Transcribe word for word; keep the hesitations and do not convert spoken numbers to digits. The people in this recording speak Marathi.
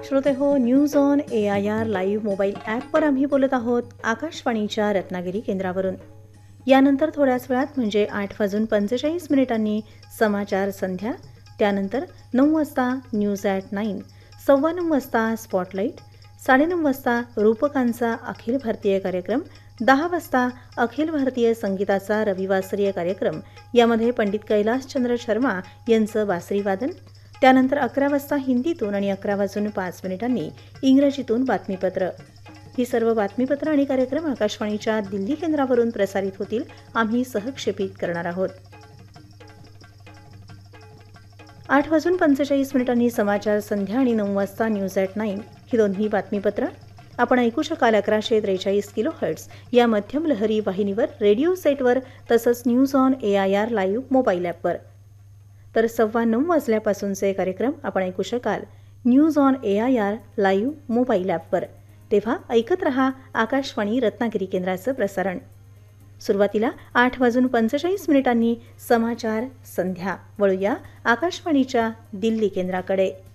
श्रोते हो, news on A I R live mobile ॲपवर आम्ही बोलत आहोत आकाशवाणीच्या रत्नागिरी केंद्रावरून. यानंतर थोड्याच वेळात म्हणजे आठ वाजून पंचेचाळीस मिनिटांनी समाचार संध्या, त्यानंतर नऊ वाजता न्यूज ॲट नाईन, सव्वा नऊ वाजता स्पॉटलाईट, साडेनऊ वाजता रूपकांचा अखिल भारतीय कार्यक्रम, दहा वाजता अखिल भारतीय संगीताचा रविवासरीय कार्यक्रम, यामध्ये पंडित कैलासचंद्र शर्मा यांचं बासरी वादन. त्यानंतर अकरा वाजता हिंदीतून आणि अकरा वाजून पाच मिनिटांनी इंग्रजीतून बातमीपत्र. ही सर्व बातमीपत्र आणि कार्यक्रम आकाशवाणीच्या दिल्ली केंद्रावरून प्रसारित होतील. आम्ही सहक्षेपित करणार आहोत. आठ वाजून पंचेचाळीस मिनिटांनी समाचार संध्या आणि नऊ वाजता न्यूज ॲट नाईन ही दोन्ही बातमीपत्र आपण ऐकू शकाल अकराशे त्रेचाळीस किलो हर्ट्स या मध्यम लहरी वाहिनीवर, रेडिओ सेटवर, तसंच news on A I R live mobile ॲपवर. तर सव्वा नऊ वाजल्यापासूनचे कार्यक्रम आपण ऐकू शकाल news on A I R live mobile ॲपवर. तेव्हा ऐकत रहा आकाशवाणी रत्नागिरी केंद्राचं प्रसारण. सुरुवातीला आठ वाजून पंचेचाळीस मिनिटांनी समाचार संध्या. वळूया आकाशवाणीच्या दिल्ली केंद्राकडे.